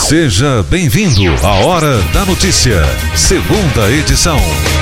Seja bem-vindo à Hora da Notícia, segunda edição.